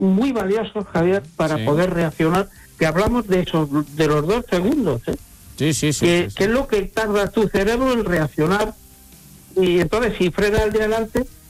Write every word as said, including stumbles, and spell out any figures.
muy valiosos, Javier, para Sí. poder reaccionar, que hablamos de esos, de los dos segundos, ¿eh? Sí, sí, sí. que, sí, sí. que es lo que tarda tu cerebro en reaccionar, y entonces si frena el de adelante,